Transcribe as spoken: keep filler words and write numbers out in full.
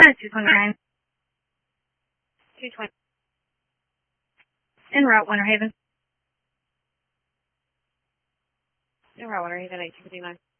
Uh, two twenty-nine. two twenty. En route, Winter Haven. En route, Winter Haven, eighteen fifty-nine.